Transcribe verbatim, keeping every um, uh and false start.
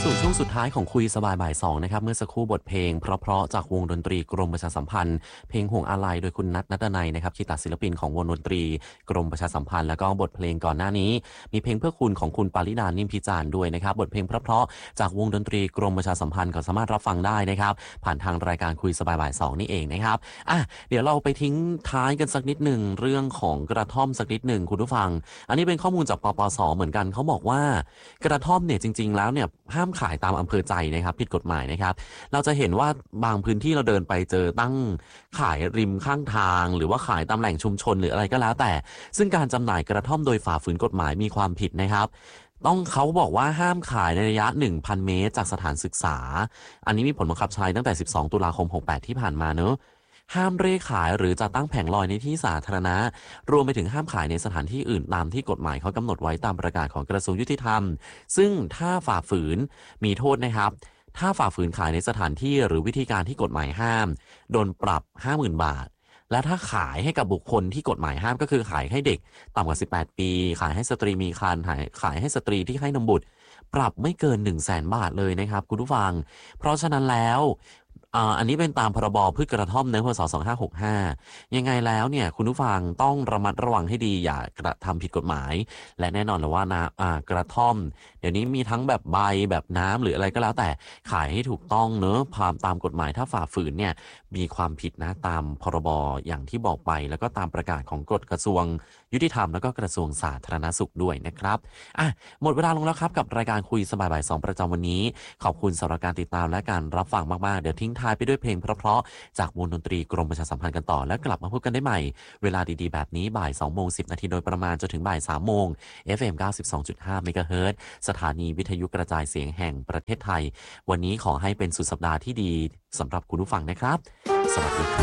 สู่ช่วงสุดท้ายของคุยสบายบ่ายสองนะครับเมื่อสักครู่บทเพลงเพราะๆจากวงดนตรีกรมประชาสัมพันธ์เพลงห่วงอาลัยโดยคุณนัทณัฐนัยนะครับคีตศิลปินของวงดนตรีกรมประชาสัมพันธ์แล้วก็บทเพลงก่อนหน้านี้มีเพลงเพื่อคุณของคุณปาริดานิ่มพิจารณ์ด้วยนะครับบทเพลงเพราะๆจากวงดนตรีกรมประชาสัมพันธ์ก็สามารถรับฟังได้นะครับผ่านทางรายการคุยสบายบ่ายสองนี่เองนะครับอ่ะเดี๋ยวเราไปทิ้งท้ายกันสักนิดหนึ่งเรื่องของกระท่อมสักนิดหนึ่งคุณผู้ฟังอันนี้เป็นข้อมูลจากปปสเหมือนกันเขาบอกว่ากระท่อมเนี่ยจริงๆแล้วเนี่ยห้ามขายตามอำเภอใจนะครับผิดกฎหมายนะครับเราจะเห็นว่าบางพื้นที่เราเดินไปเจอตั้งขายริมข้างทางหรือว่าขายตามแหล่งชุมชนหรืออะไรก็แล้วแต่ซึ่งการจำหน่ายกระท่อมโดยฝ่าฝืนกฎหมายมีความผิดนะครับต้องเขาบอกว่าห้ามขายในระยะ หนึ่งพัน เมตรจากสถานศึกษาอันนี้มีผลบังคับใช้ตั้งแต่สิบสองตุลาคมหกสิบแปดที่ผ่านมาเนอะห้ามเร่ขายหรือจะตั้งแผงลอยในที่สาธารณะรวมไปถึงห้ามขายในสถานที่อื่นตามที่กฎหมายเขากำหนดไว้ตามประกาศของกระทรวงยุติธรรมซึ่งถ้าฝ่าฝืนมีโทษนะครับถ้าฝ่าฝืนขายในสถานที่หรือวิธีการที่กฎหมายห้ามโดนปรับ ห้าหมื่น บาทและถ้าขายให้กับบุคคลที่กฎหมายห้ามก็คือขายให้เด็กต่ำกว่าสิบแปดปีขายให้สตรีมีครรภ์ขายให้สตรีที่ให้นมบุตรปรับไม่เกิน หนึ่งแสน บาทเลยนะครับคุณผู้ฟังเพราะฉะนั้นแล้วอันนี้เป็นตามพรบพืชกระท่อมในพ.ศ. สองพันห้าร้อยหกสิบห้ายังไงแล้วเนี่ยคุณผู้ฟังต้องระมัดระวังให้ดีอย่ากระทำผิดกฎหมายและแน่นอนเลยว่านะกระท่อมเดี๋ยวนี้มีทั้งแบบใบแบบน้ำหรืออะไรก็แล้วแต่ขายให้ถูกต้องเนอะตามตามกฎหมายถ้าฝ่าฝืนเนี่ยมีความผิดนะตามพรบอย่างที่บอกไปแล้วก็ตามประกาศของกฎกระทรวงยุติธรรมแล้วก็กระทรวงสาธารณสุขด้วยนะครับอ่ะหมดเวลาลงแล้วครับกับรายการคุยสบายบ่ายสองประจำวันนี้ขอบคุณสำหรับการติดตามและการรับฟังมากๆเดี๋ยวทิ้งท้ายไปด้วยเพลงเพราะๆจากวงดนตรีกรมประชาสัมพันธ์กันต่อแล้วกลับมาพบกันได้ใหม่เวลาดีๆแบบนี้บ่ายสองโมงสิบนาทีโดยประมาณจนถึงบ่ายสามโมง เอฟ เอ็ม เก้าสิบสองจุดห้า เมกะเฮิรตซ์สถานีวิทยุกระจายเสียงแห่งประเทศไทยวันนี้ขอให้เป็นสุดสัปดาห์ที่ดีสำหรับคุณผู้ฟังนะครับสวัสดีครับ